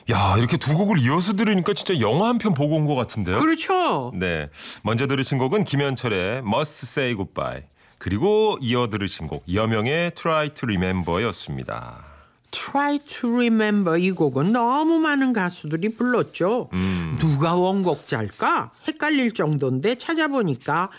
야, 이렇게 두 곡을 이어서 들으니까 진짜 영화 한 편 보고 온 것 같은데요. 그렇죠. 네, 먼저 들으신 곡은 김현철의 Must Say Goodbye, 그리고 이어 들으신 곡 여명의 Try to Remember였습니다. Try to Remember 이 곡은 너무 많은 가수들이 불렀죠. 누가 원곡자일까? 헷갈릴 정도인데 찾아보니까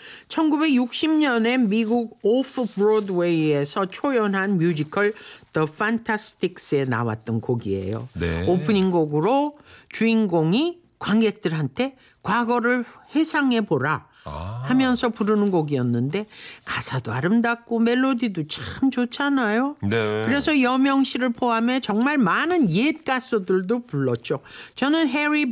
1960년에 미국 오프 브로드웨이에서 초연한 뮤지컬 The Fantastics에 나왔던 곡이에요. 네. 오프닝 곡으로 주인공이 관객들한테 과거를 회상해보라 하면서 부르는 곡이었는데 가사도 아름답고 멜로디도 참 좋잖아요. 네. 그래서 여명 씨를 포함해 정말 많은 옛 가수들도 불렀죠. 저는 해리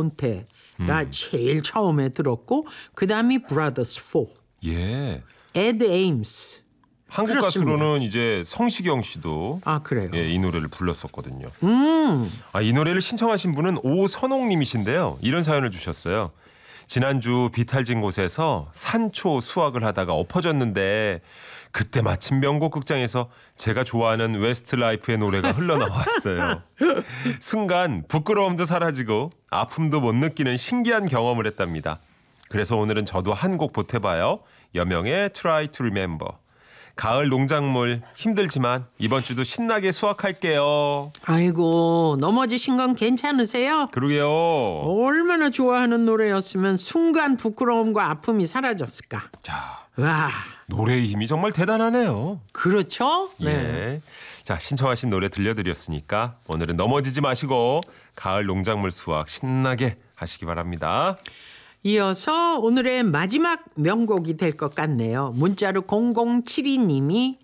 벨라폰테가 제일 처음에 들었고 그다음이 브라더스 4, 예. 에드 에임스. 한국 그렇습니다. 가수로는 이제 성시경 씨도 아 그래요. 예, 이 노래를 불렀었거든요. 이 노래를 신청하신 분은 오선옥님이신데요. 이런 사연을 주셨어요. 지난주 비탈진 곳에서 산초 수확을 하다가 엎어졌는데 그때 마침 명곡 극장에서 제가 좋아하는 웨스트라이프의 노래가 흘러나왔어요. 순간 부끄러움도 사라지고 아픔도 못 느끼는 신기한 경험을 했답니다. 그래서 오늘은 저도 한 곡 보태봐요. 여명의 Try to Remember. 가을 농작물 힘들지만 이번 주도 신나게 수확할게요. 아이고 넘어지신 건 괜찮으세요? 그러게요. 얼마나 좋아하는 노래였으면 순간 부끄러움과 아픔이 사라졌을까. 자, 와, 노래의 힘이 정말 대단하네요. 그렇죠? 예. 자, 신청하신 노래 들려드렸으니까 오늘은 넘어지지 마시고 가을 농작물 수확 신나게 하시기 바랍니다. 이어서 오늘의 마지막 명곡이 될 것 같네요. 문자로 0072님이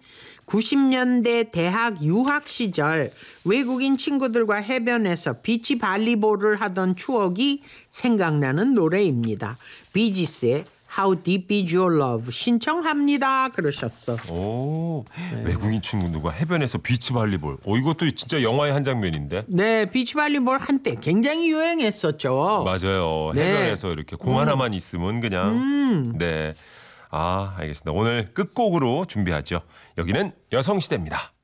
90년대 대학 유학 시절 외국인 친구들과 해변에서 비치 발리볼을 하던 추억이 생각나는 노래입니다. 비지스의 How Deep Is Your Love 신청합니다. 그러셨어. 오, 외국인 친구 누가 해변에서 비치 발리볼. 이것도 진짜 영화의 한 장면인데. 네, 비치 발리볼 한때 굉장히 유행했었죠. 맞아요. 네. 해변에서 이렇게 공 하나만 있으면 그냥. 네. 아, 알겠습니다. 오늘 끝곡으로 준비하죠. 여기는 여성시대입니다.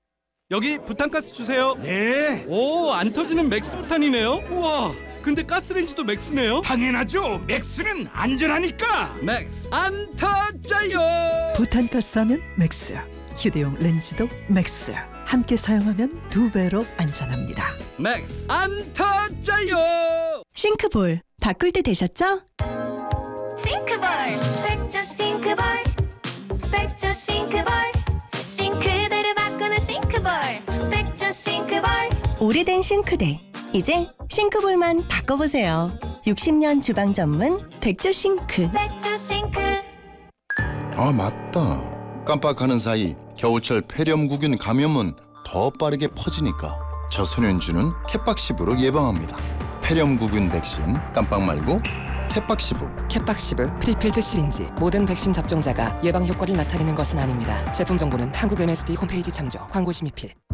여기 부탄가스 주세요. 네, 오, 안 터지는 맥스 부탄이네요. 우와, 근데 가스레인지도 맥스네요. 당연하죠. 맥스는 안전하니까. 맥스 안 터져요. 부탄가스 하면 맥스, 휴대용 렌즈도 맥스. 함께 사용하면 2배로 안전합니다. 맥스 안 터져요. 싱크볼 바꿀 때 되셨죠? 싱크볼 백조 싱크볼 백조 싱크볼 싱크대를 바꾸는 싱크볼 백조 싱크볼 오래된 싱크대 이제 싱크볼만 바꿔보세요. 60년 주방 전문 백조 싱크. 백조 싱크. 아, 맞다. 깜빡하는 사이 겨울철 폐렴구균 감염은 더 빠르게 퍼지니까 저소년주는 캣박시브로 예방합니다. 폐렴구균 백신 깜빡 말고 캣박시브. 캣박시브 프리필드 시린지 모든 백신 접종자가 예방 효과를 나타내는 것은 아닙니다. 제품 정보는 한국 MSD 홈페이지 참조. 광고 심의필.